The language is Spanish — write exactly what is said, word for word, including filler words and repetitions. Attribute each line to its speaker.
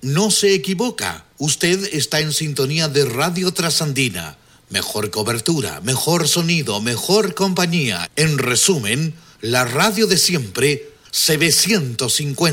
Speaker 1: no se equivoca. Usted está en sintonía de Radio Trasandina. Mejor cobertura, mejor sonido, mejor compañía. En resumen, la radio de siempre, C B ciento cincuenta.